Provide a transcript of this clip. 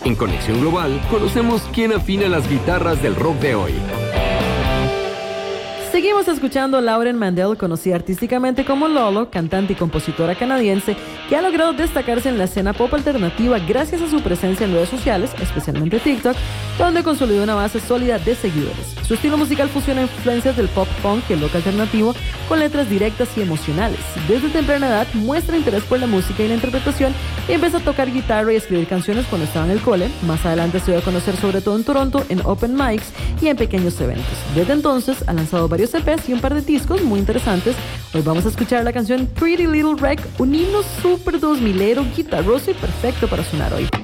En Conexión Global, conocemos quién afina las guitarras del rock de hoy. Seguimos escuchando a Lauren Mandel, conocida artísticamente como Lolo, cantante y compositora canadiense, que ha logrado destacarse en la escena pop alternativa gracias a su presencia en redes sociales, especialmente TikTok, donde consolidó una base sólida de seguidores. Su estilo musical fusiona influencias del pop punk y el rock alternativo con letras directas y emocionales. Desde temprana edad muestra interés por la música y la interpretación y empieza a tocar guitarra y escribir canciones cuando estaba en el cole. Más adelante se dio a conocer sobre todo en Toronto, en open mics y en pequeños eventos. Desde entonces ha lanzado varios EPs y un par de discos muy interesantes. Hoy vamos a escuchar la canción Pretty Little Wreck, un himno súper 2000ero, guitarroso y perfecto para sonar hoy.